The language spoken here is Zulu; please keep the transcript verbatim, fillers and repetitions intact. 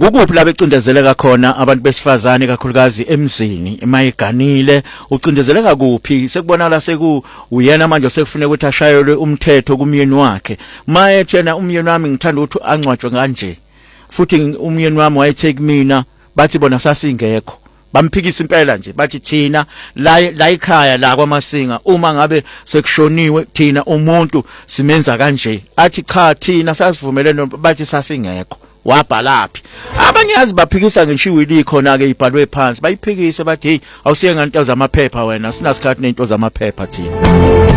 Kukuphi la becindezeleka khona abantu besifazane kakhulukazi emzini emayiganile ucindezeleka kuphi sekubonakala seku uyena manje sekufune ukuthi ashayelwe umthetho kumyeni wakhe maye thena umyeni wami ngithanda ukuthi angcwatshwe kanje futhi umyeni wami wayethe kumina bathi bona sasingekho bamphikisa impela nje bathi thina la la ekhaya la kwaMasinga uma ngabe sekushoniwe thina umuntu simenza kanje athi cha thina sasivumelene bathi sasingekho wabhalaphi abanye yazi baphikisa ngishiwili khona ke ibhalwe phansi bayiphikise bathi hey awusiye nganto zamaphepha wena sinasikhathi nento zamaphepha thina